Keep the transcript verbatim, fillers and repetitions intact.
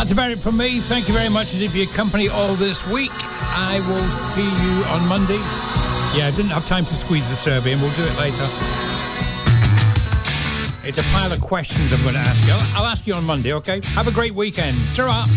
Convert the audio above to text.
That's about it from me. Thank you very much indeed for your company all this week. I will see you on Monday. Yeah, I didn't have time to squeeze the survey, and we'll do it later. It's a pile of questions I'm going to ask you. I'll, I'll ask you on Monday, okay? Have a great weekend. Ta-ra!